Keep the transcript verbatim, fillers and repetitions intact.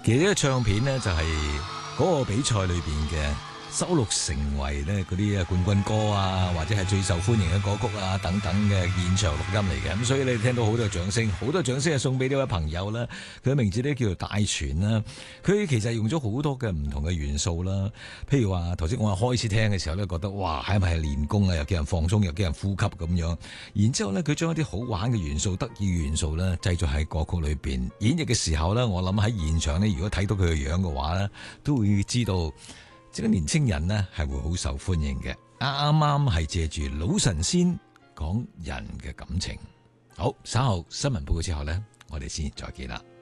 其實呢個唱片咧就係嗰個比賽裏邊嘅收錄成為咧嗰啲啊冠軍歌啊，或者係最受歡迎嘅歌曲啊等等嘅現場錄音嚟嘅。咁所以你聽到好多掌聲，好多掌聲係送俾呢位朋友啦。佢嘅名字咧叫做戴荃啦。佢其實用咗好多嘅唔同嘅元素啦。譬如話頭先我話開始聽嘅時候咧，覺得哇係咪係練功啊？又叫人放鬆，又叫人呼吸咁樣。然之後咧，佢將一啲好玩嘅元素、得意嘅元素咧，製造喺歌曲裏邊演繹嘅時候咧，我諗喺現場咧，如果睇到佢嘅樣嘅話咧，都會知道。即係年青人呢係會好受歡迎嘅，啱啱係借住老神仙講人嘅感情。好，稍後新聞報告之後呢，我哋先再見啦。